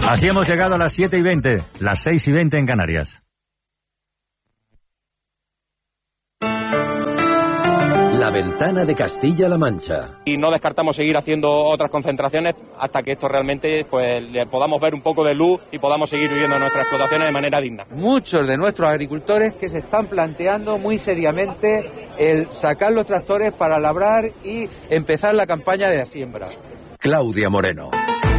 Así hemos llegado a las 7:20, las 6:20 en Canarias. La ventana de Castilla-La Mancha. Y no descartamos seguir haciendo otras concentraciones hasta que esto realmente le podamos ver un poco de luz y podamos seguir viviendo nuestras explotaciones de manera digna. Muchos de nuestros agricultores que se están planteando muy seriamente el sacar los tractores para labrar y empezar la campaña de la siembra. Claudia Moreno.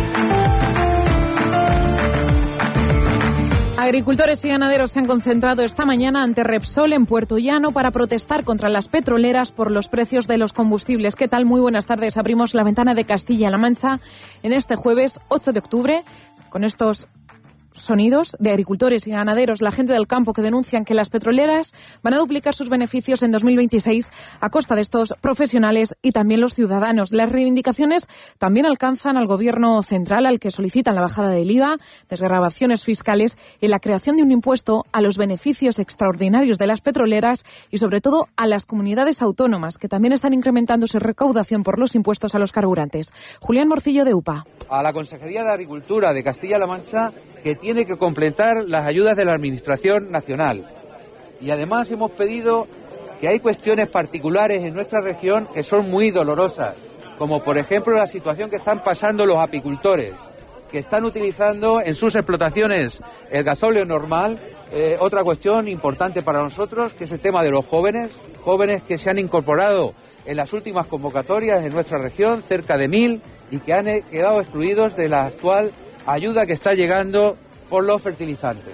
Agricultores y ganaderos se han concentrado esta mañana ante Repsol en Puerto Llano para protestar contra las petroleras por los precios de los combustibles. ¿Qué tal? Muy buenas tardes. Abrimos la ventana de Castilla-La Mancha en este jueves 8 de octubre con estos sonidos de agricultores y ganaderos, la gente del campo que denuncian que las petroleras van a duplicar sus beneficios en 2026 a costa de estos profesionales y también los ciudadanos. Las reivindicaciones también alcanzan al Gobierno central, al que solicitan la bajada del IVA, desgravaciones fiscales y la creación de un impuesto a los beneficios extraordinarios de las petroleras y sobre todo a las comunidades autónomas, que también están incrementando su recaudación por los impuestos a los carburantes. Julián Morcillo, de UPA. A la Consejería de Agricultura de Castilla-La Mancha, que tiene que completar las ayudas de la Administración Nacional. Y además hemos pedido que hay cuestiones particulares en nuestra región que son muy dolorosas, como por ejemplo la situación que están pasando los apicultores, que están utilizando en sus explotaciones el gasóleo normal. Otra cuestión importante para nosotros, que es el tema de los jóvenes que se han incorporado en las últimas convocatorias en nuestra región, cerca de 1.000, y que han quedado excluidos de la actual ayuda que está llegando por los fertilizantes.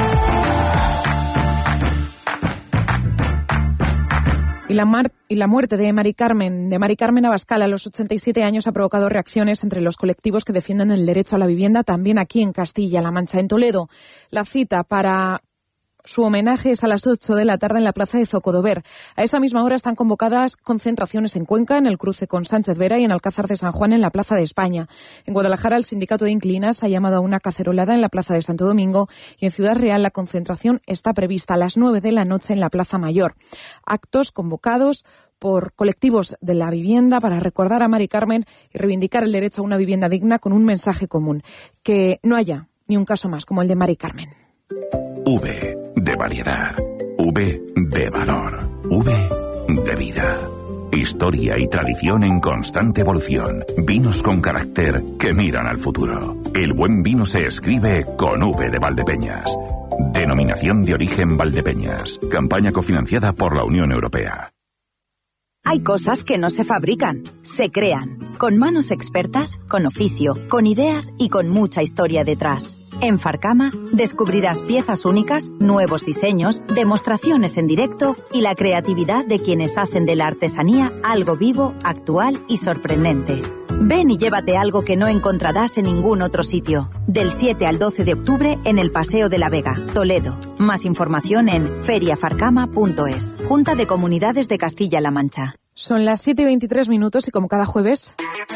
Y la muerte de Mari Carmen Abascal a los 87 años ha provocado reacciones entre los colectivos que defienden el derecho a la vivienda, también aquí en Castilla-La Mancha. En Toledo, la cita para su homenaje es a las 8 de la tarde en la plaza de Zocodover. A esa misma hora están convocadas concentraciones en Cuenca, en el cruce con Sánchez Vera, y en Alcázar de San Juan, en la Plaza de España. En Guadalajara, el sindicato de inquilinas ha llamado a una cacerolada en la Plaza de Santo Domingo, y en Ciudad Real la concentración está prevista a las 9 de la noche en la Plaza Mayor. Actos convocados por colectivos de la vivienda para recordar a Mari Carmen y reivindicar el derecho a una vivienda digna, con un mensaje común: que no haya ni un caso más como el de Mari Carmen. V de variedad, V de valor, V de vida. Historia y tradición en constante evolución. Vinos con carácter que miran al futuro. El buen vino se escribe con V de Valdepeñas. Denominación de origen Valdepeñas. Campaña cofinanciada por la Unión Europea. Hay cosas que no se fabrican, se crean. Con manos expertas, con oficio, con ideas y con mucha historia detrás. En Farcama descubrirás piezas únicas, nuevos diseños, demostraciones en directo y la creatividad de quienes hacen de la artesanía algo vivo, actual y sorprendente. Ven y llévate algo que no encontrarás en ningún otro sitio. Del 7 al 12 de octubre en el Paseo de la Vega, Toledo. Más información en feriafarcama.es. Junta de Comunidades de Castilla-La Mancha. Son las 7:23 y como cada jueves...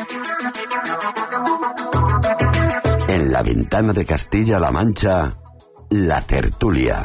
En la ventana de Castilla-La Mancha, la tertulia.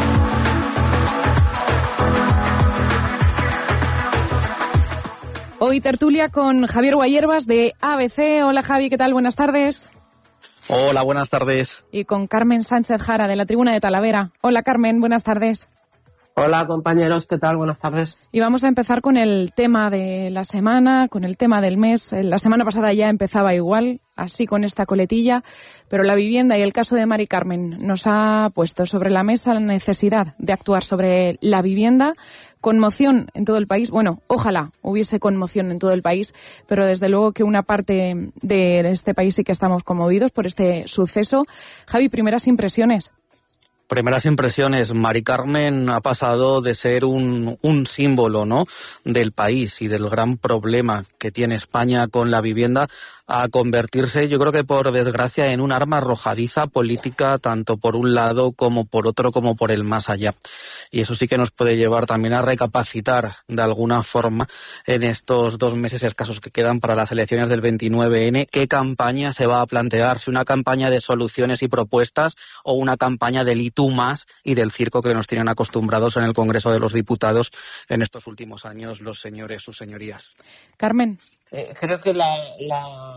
Hoy tertulia con Javier Guayerbas de ABC. Hola Javi, ¿qué tal? Buenas tardes. Hola, buenas tardes. Y con Carmen Sánchez Jara de la Tribuna de Talavera. Hola Carmen, buenas tardes. Hola compañeros, ¿qué tal? Buenas tardes. Y vamos a empezar con el tema de la semana, con el tema del mes. La semana pasada ya empezaba igual, así con esta coletilla, pero la vivienda y el caso de Mari Carmen nos ha puesto sobre la mesa la necesidad de actuar sobre la vivienda. Conmoción en todo el país. Bueno, ojalá hubiese conmoción en todo el país, pero desde luego que una parte de este país sí que estamos conmovidos por este suceso. Javi, primeras impresiones. Primeras impresiones, Mari Carmen ha pasado de ser un símbolo, ¿no?, del país y del gran problema que tiene España con la vivienda, a convertirse, yo creo que por desgracia, en un arma arrojadiza política, tanto por un lado como por otro, como por el más allá. Y eso sí que nos puede llevar también a recapacitar de alguna forma en estos 2 meses escasos que quedan para las elecciones del 29N, qué campaña se va a plantear, si una campaña de soluciones y propuestas o una campaña del y tú más y del circo que nos tienen acostumbrados en el Congreso de los Diputados en estos últimos años los señores, sus señorías. Carmen. Creo que la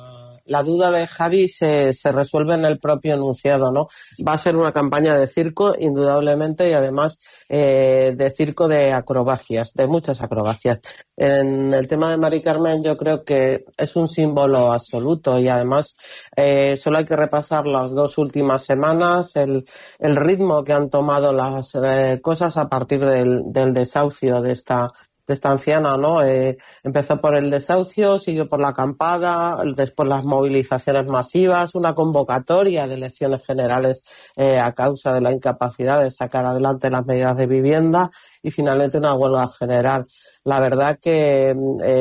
la duda de Javi se resuelve en el propio enunciado, ¿no? Va a ser una campaña de circo, indudablemente, y además de circo de acrobacias, de muchas acrobacias. En el tema de Mari Carmen yo creo que es un símbolo absoluto y además solo hay que repasar las 2 últimas semanas, el ritmo que han tomado las cosas a partir del desahucio de esta anciana, ¿no? Empezó por el desahucio, siguió por la acampada, después las movilizaciones masivas, una convocatoria de elecciones generales a causa de la incapacidad de sacar adelante las medidas de vivienda y finalmente una huelga general. La verdad que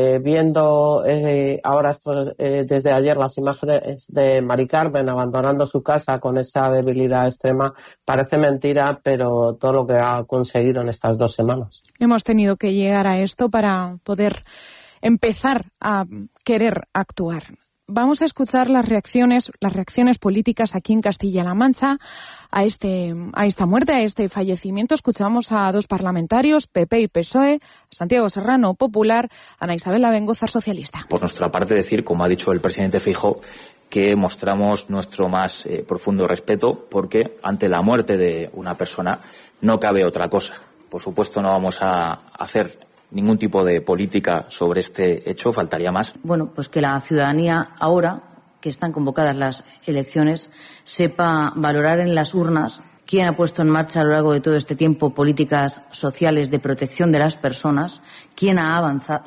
viendo ahora desde ayer las imágenes de Mari Carmen abandonando su casa con esa debilidad extrema, parece mentira, pero todo lo que ha conseguido en estas 2 semanas. Hemos tenido que llegar a esto para poder empezar a querer actuar. Vamos a escuchar las reacciones políticas aquí en Castilla-La Mancha a esta muerte, a este fallecimiento. Escuchamos a 2 parlamentarios, PP y PSOE, Santiago Serrano, Popular, Ana Isabel Abengoza, socialista. Por nuestra parte, decir, como ha dicho el presidente Feijóo, que mostramos nuestro más profundo respeto porque ante la muerte de una persona no cabe otra cosa. Por supuesto, no vamos a hacer ningún tipo de política sobre este hecho, faltaría más. Bueno, pues que la ciudadanía ahora, que están convocadas las elecciones, sepa valorar en las urnas quién ha puesto en marcha a lo largo de todo este tiempo políticas sociales de protección de las personas, quién ha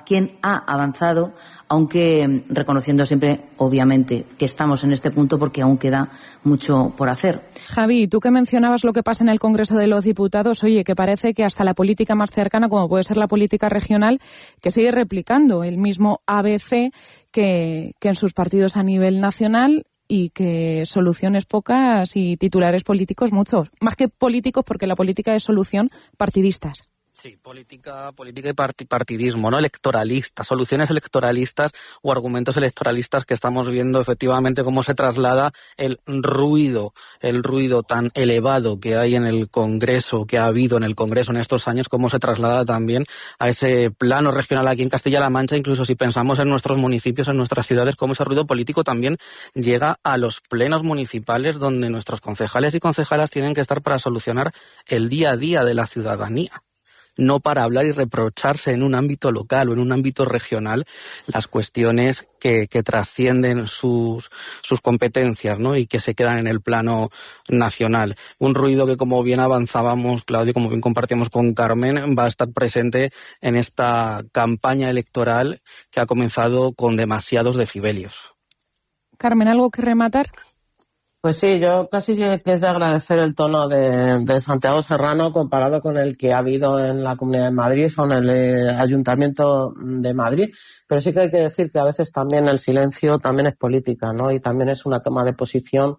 avanzado, aunque reconociendo siempre, obviamente, que estamos en este punto porque aún queda mucho por hacer. Javi, tú que mencionabas lo que pasa en el Congreso de los Diputados, oye, que parece que hasta la política más cercana, como puede ser la política regional, que sigue replicando el mismo ABC que en sus partidos a nivel nacional y que soluciones pocas y titulares políticos muchos. Más que políticos, porque la política es solución, partidistas. Sí, política y partidismo, ¿no? Electoralistas, soluciones electoralistas o argumentos electoralistas que estamos viendo efectivamente cómo se traslada el ruido tan elevado que hay en el Congreso, que ha habido en el Congreso en estos años, cómo se traslada también a ese plano regional aquí en Castilla-La Mancha, incluso si pensamos en nuestros municipios, en nuestras ciudades, cómo ese ruido político también llega a los plenos municipales donde nuestros concejales y concejalas tienen que estar para solucionar el día a día de la ciudadanía. No para hablar y reprocharse en un ámbito local o en un ámbito regional las cuestiones que trascienden sus competencias, ¿no? Y que se quedan en el plano nacional. Un ruido que, como bien avanzábamos, Claudio, como bien compartíamos con Carmen, va a estar presente en esta campaña electoral que ha comenzado con demasiados decibelios. Carmen, ¿algo que rematar? Pues sí, yo casi que es de agradecer el tono de Santiago Serrano comparado con el que ha habido en la Comunidad de Madrid o en el Ayuntamiento de Madrid, pero sí que hay que decir que a veces también el silencio también es política, ¿no? Y también es una toma de posición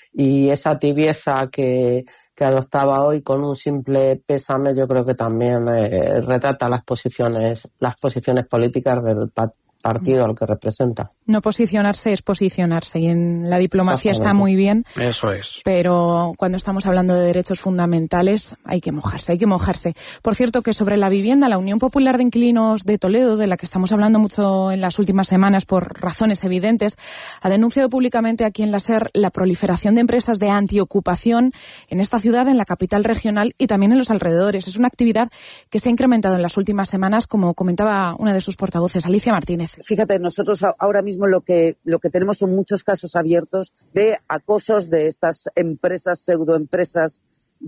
y esa tibieza que adoptaba hoy con un simple pésame yo creo que también retrata las posiciones políticas del partido al que representa. No posicionarse es posicionarse y en la diplomacia está muy bien. Eso es. Pero cuando estamos hablando de derechos fundamentales hay que mojarse. Por cierto, que sobre la vivienda, la Unión Popular de Inquilinos de Toledo, de la que estamos hablando mucho en las últimas semanas por razones evidentes, ha denunciado públicamente aquí en la SER la proliferación de empresas de antiocupación en esta ciudad, en la capital regional y también en los alrededores. Es una actividad que se ha incrementado en las últimas semanas, como comentaba una de sus portavoces, Alicia Martínez. Fíjate, nosotros ahora mismo lo que tenemos son muchos casos abiertos de acosos de estas empresas, pseudoempresas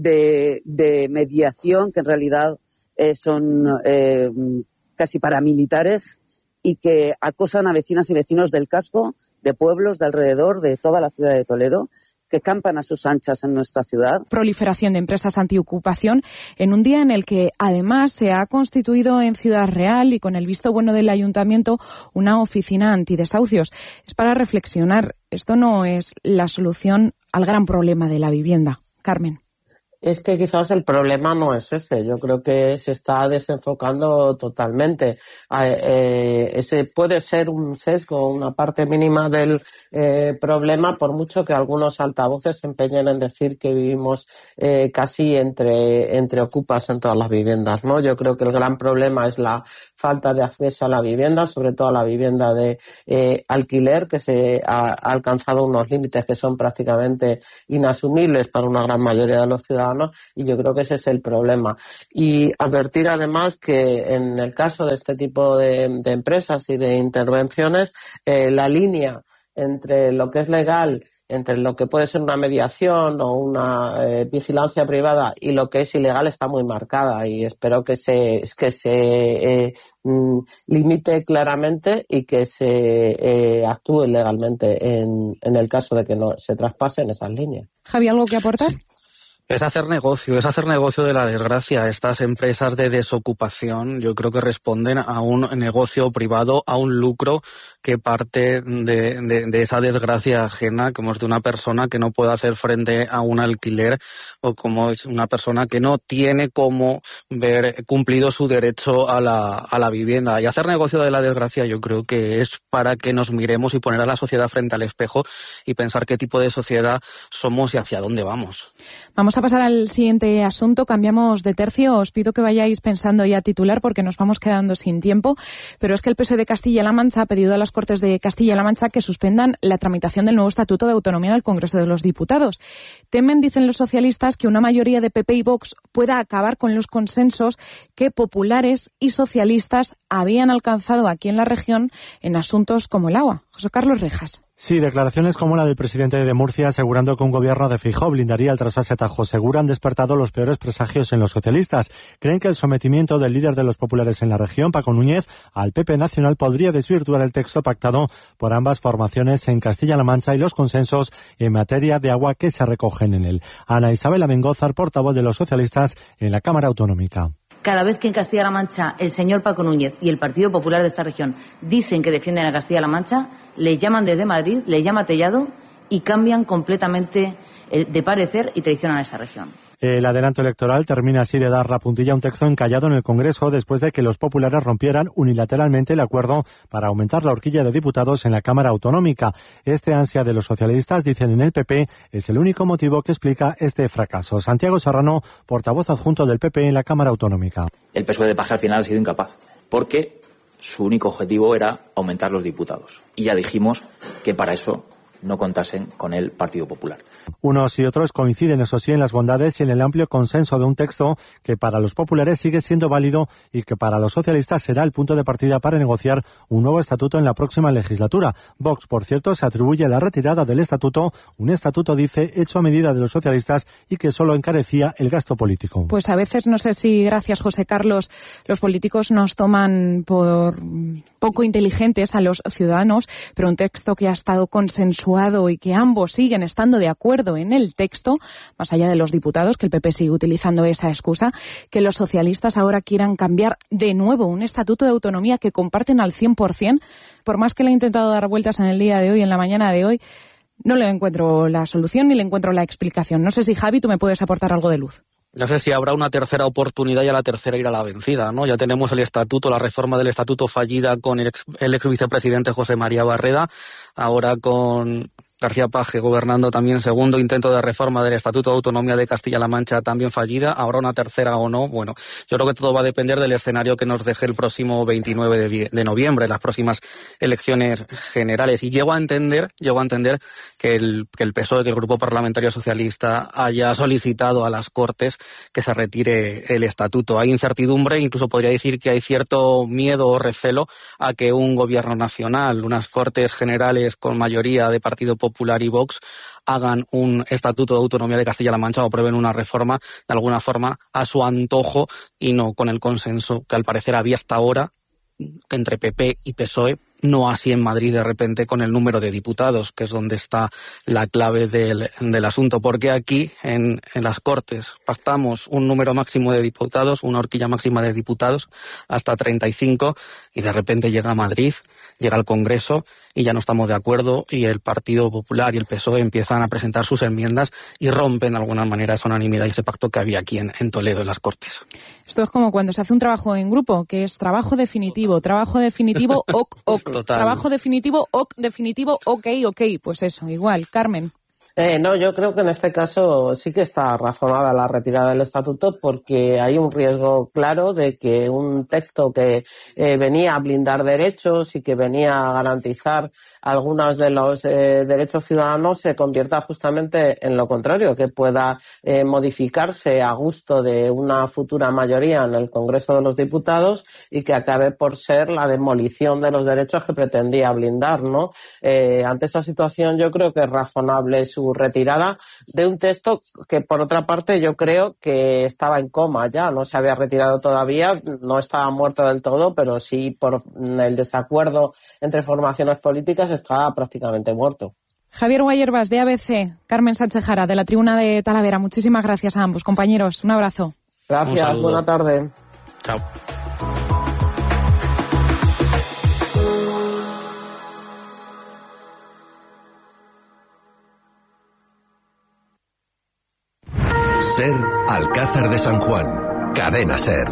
de mediación, que en realidad son casi paramilitares y que acosan a vecinas y vecinos del casco, de pueblos de alrededor, de toda la ciudad de Toledo, que campan a sus anchas en nuestra ciudad. Proliferación de empresas antiocupación en un día en el que además se ha constituido en Ciudad Real y con el visto bueno del ayuntamiento una oficina antidesahucios. Es para reflexionar. Esto no es la solución al gran problema de la vivienda. Carmen. Es que quizás el problema no es ese. Yo creo que se está desenfocando totalmente. Ese puede ser un sesgo, una parte mínima del problema, por mucho que algunos altavoces se empeñen en decir que vivimos casi entre ocupas en todas las viviendas, ¿no? Yo creo que el gran problema es la falta de acceso a la vivienda, sobre todo a la vivienda de alquiler, que se ha alcanzado unos límites que son prácticamente inasumibles para una gran mayoría de los ciudadanos, y yo creo que ese es el problema. Y advertir además que en el caso de este tipo de empresas y de intervenciones, la línea entre lo que es legal, entre lo que puede ser una mediación o una vigilancia privada y lo que es ilegal está muy marcada, y espero que se limite claramente y que se actúe legalmente en el caso de que no se traspasen esas líneas. Javi, ¿algo que aportar? Sí. Es hacer negocio de la desgracia. Estas empresas de desocupación yo creo que responden a un negocio privado, a un lucro que parte de esa desgracia ajena, como es de una persona que no puede hacer frente a un alquiler, o como es una persona que no tiene cómo ver cumplido su derecho a la vivienda. Y hacer negocio de la desgracia yo creo que es para que nos miremos y poner a la sociedad frente al espejo y pensar qué tipo de sociedad somos y hacia dónde vamos. Vamos a pasar al siguiente asunto. Cambiamos de tercio. Os pido que vayáis pensando ya titular porque nos vamos quedando sin tiempo. Pero es que el PSOE de Castilla-La Mancha ha pedido a las Cortes de Castilla-La Mancha que suspendan la tramitación del nuevo Estatuto de Autonomía del Congreso de los Diputados. Temen, dicen los socialistas, que una mayoría de PP y Vox pueda acabar con los consensos que populares y socialistas habían alcanzado aquí en la región en asuntos como el agua. José Carlos Rejas. Sí, declaraciones como la del presidente de Murcia asegurando que un gobierno de Feijóo blindaría el trasvase Tajo Segura han despertado los peores presagios en los socialistas. Creen que el sometimiento del líder de los populares en la región, Paco Núñez, al PP nacional podría desvirtuar el texto pactado por ambas formaciones en Castilla-La Mancha y los consensos en materia de agua que se recogen en él. Ana Isabel Abengózar, portavoz de los socialistas en la Cámara Autonómica. Cada vez que en Castilla-La Mancha el señor Paco Núñez y el Partido Popular de esta región dicen que defienden a Castilla-La Mancha, les llaman desde Madrid, les llama Tellado y cambian completamente de parecer y traicionan a esta región. El adelanto electoral termina así de dar la puntilla a un texto encallado en el Congreso después de que los populares rompieran unilateralmente el acuerdo para aumentar la horquilla de diputados en la Cámara Autonómica. Este ansia de los socialistas, dicen en el PP, es el único motivo que explica este fracaso. Santiago Serrano, portavoz adjunto del PP en la Cámara Autonómica. El PSOE de Paje al final ha sido incapaz, porque su único objetivo era aumentar los diputados. Y ya dijimos que para eso no contasen con el Partido Popular. Unos y otros coinciden, eso sí, en las bondades y en el amplio consenso de un texto que para los populares sigue siendo válido y que para los socialistas será el punto de partida para negociar un nuevo estatuto en la próxima legislatura. Vox, por cierto, se atribuye la retirada del estatuto, un estatuto, dice, hecho a medida de los socialistas y que solo encarecía el gasto político. Pues a veces, no sé si, gracias José Carlos, los políticos nos toman por poco inteligentes a los ciudadanos, pero un texto que ha estado consensuado y que ambos siguen estando de acuerdo en el texto, más allá de los diputados, que el PP sigue utilizando esa excusa, que los socialistas ahora quieran cambiar de nuevo un estatuto de autonomía que comparten al 100%, por más que le he intentado dar vueltas en el día de hoy, en la mañana de hoy, no le encuentro la solución ni le encuentro la explicación. No sé si, Javi, tú me puedes aportar algo de luz. No sé si habrá una tercera oportunidad y a la tercera irá la vencida, ¿no? Ya tenemos el estatuto, la reforma del estatuto fallida con el ex vicepresidente José María Barreda, ahora con García Paje gobernando también, segundo intento de reforma del Estatuto de Autonomía de Castilla-La Mancha también fallida. ¿Habrá una tercera o no? Bueno, yo creo que todo va a depender del escenario que nos deje el próximo 29 de noviembre, las próximas elecciones generales. Y llego a entender que el PSOE, que el Grupo Parlamentario Socialista haya solicitado a las Cortes que se retire el estatuto. Hay incertidumbre, incluso podría decir que hay cierto miedo o recelo a que un gobierno nacional, unas Cortes Generales con mayoría de Partido Popular y Vox hagan un estatuto de autonomía de Castilla-La Mancha o aprueben una reforma de alguna forma a su antojo y no con el consenso que al parecer había hasta ahora entre PP y PSOE No así en Madrid de repente con el número de diputados, que es donde está la clave del asunto. Porque aquí en las Cortes pactamos un número máximo de diputados, una horquilla máxima de diputados, hasta 35, y de repente llega a Madrid, llega al Congreso y ya no estamos de acuerdo, y el Partido Popular y el PSOE empiezan a presentar sus enmiendas y rompen de alguna manera esa unanimidad y ese pacto que había aquí en Toledo, en las Cortes. Esto es como cuando se hace un trabajo en grupo, que es trabajo definitivo, ok, Total. trabajo definitivo, ok, pues eso, igual. Carmen. No, yo creo que en este caso sí que está razonada la retirada del estatuto, porque hay un riesgo claro de que un texto que venía a blindar derechos y que venía a garantizar algunos de los derechos ciudadanos se convierta justamente en lo contrario, que pueda modificarse a gusto de una futura mayoría en el Congreso de los Diputados y que acabe por ser la demolición de los derechos que pretendía blindar, ¿no? Ante esa situación yo creo que es razonable su retirada de un texto que, por otra parte, yo creo que estaba en coma ya, no se había retirado todavía, no estaba muerto del todo, pero sí por el desacuerdo entre formaciones políticas estaba prácticamente muerto. Javier Guayerbas, de ABC, Carmen Sánchez Jara, de la Tribuna de Talavera. Muchísimas gracias a ambos, compañeros. Un abrazo. Gracias, buena tarde. Chao. SER Alcázar de San Juan. Cadena SER.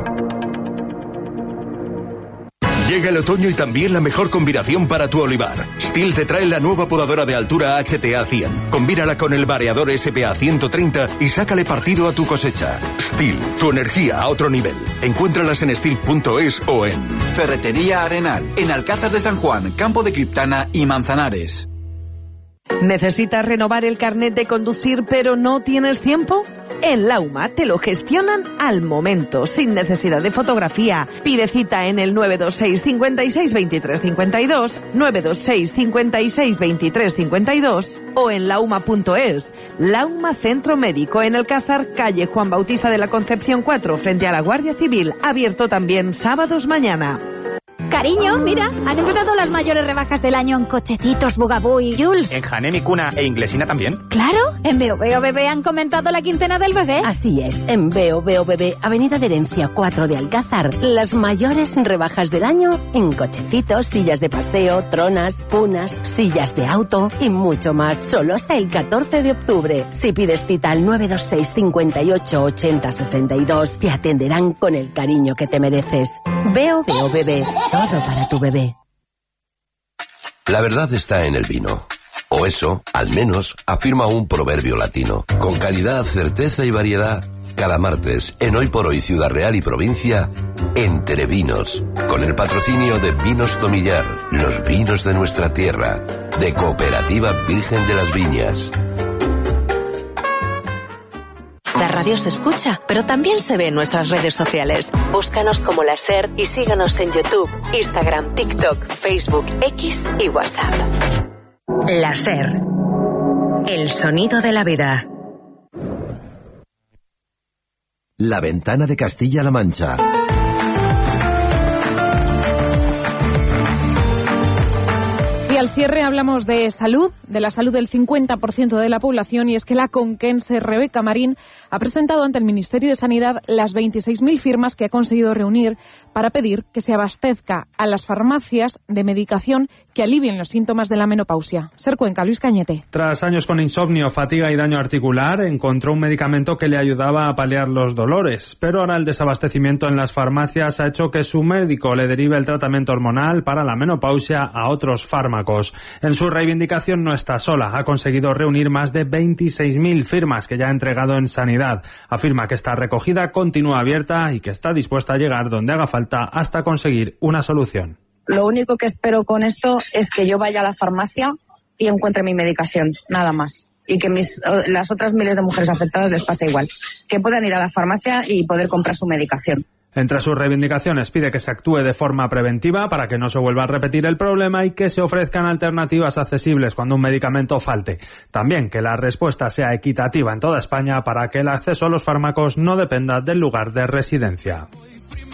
Llega el otoño y también la mejor combinación para tu olivar. Stihl te trae la nueva podadora de altura HTA 100. Combínala con el variador SPA 130 y sácale partido a tu cosecha. Stihl, tu energía a otro nivel. Encuéntralas en stihl.es o en Ferretería Arenal, en Alcázar de San Juan, Campo de Criptana y Manzanares. ¿Necesitas renovar el carnet de conducir pero no tienes tiempo? En Lauma te lo gestionan al momento, sin necesidad de fotografía. Pide cita en el 926 56 23 52, 926 56 23 52 o en lauma.es. Lauma Centro Médico en Alcázar, calle Juan Bautista de la Concepción 4, frente a la Guardia Civil, abierto también sábados mañana. Cariño, mira, han empezado las mayores rebajas del año en cochecitos, Bugaboo y Jules. ¿En Hanem y Cuna e Inglesina también? Claro, en Veo Veo Bebé han comentado la quincena del bebé. Así es, en Veo Veo Bebé, Avenida de Herencia 4 de Alcázar, las mayores rebajas del año en cochecitos, sillas de paseo, tronas, cunas, sillas de auto y mucho más, solo hasta el 14 de octubre. Si pides cita al 926 58 80 62, te atenderán con el cariño que te mereces. Veo Veo Bebé. Todo para tu bebé. La verdad está en el vino. O eso, al menos, afirma un proverbio latino. Con calidad, certeza y variedad, cada martes, en Hoy por Hoy Ciudad Real y Provincia, Entre Vinos, con el patrocinio de Vinos Tomillar, los vinos de nuestra tierra, de Cooperativa Virgen de las Viñas. La radio se escucha, pero también se ve en nuestras redes sociales. Búscanos como La SER y síganos en YouTube, Instagram, TikTok, Facebook, X y WhatsApp. La SER. El sonido de la vida. La Ventana de Castilla-La Mancha. Y al cierre hablamos de salud, de la salud del 50% de la población, y es que la conquense Rebeca Marín ha presentado ante el Ministerio de Sanidad las 26.000 firmas que ha conseguido reunir para pedir que se abastezca a las farmacias de medicación que alivien los síntomas de la menopausia. Ser Cuenca, Luis Cañete. Tras años con insomnio, fatiga y daño articular, encontró un medicamento que le ayudaba a paliar los dolores, pero ahora el desabastecimiento en las farmacias ha hecho que su médico le derive el tratamiento hormonal para la menopausia a otros fármacos. En su reivindicación no está sola, ha conseguido reunir más de 26.000 firmas que ya ha entregado en Sanidad. Afirma que esta recogida continúa abierta y que está dispuesta a llegar donde haga falta hasta conseguir una solución. Lo único que espero con esto es que yo vaya a la farmacia y encuentre mi medicación, nada más. Y que las otras miles de mujeres afectadas les pase igual. Que puedan ir a la farmacia y poder comprar su medicación. Entre sus reivindicaciones pide que se actúe de forma preventiva para que no se vuelva a repetir el problema y que se ofrezcan alternativas accesibles cuando un medicamento falte. También que la respuesta sea equitativa en toda España para que el acceso a los fármacos no dependa del lugar de residencia.